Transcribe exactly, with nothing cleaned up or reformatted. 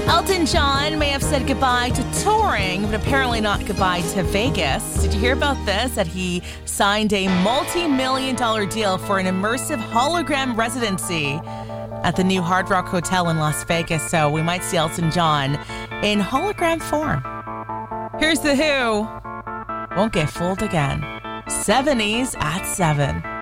Elton John may have said goodbye to touring, but apparently not goodbye to Vegas. Did you hear about this? That he signed a multi-million dollar deal for an immersive hologram residency at the new Hard Rock Hotel in Las Vegas. So we might see Elton John in hologram form. Here's The Who. Won't get fooled again. seventies at seven.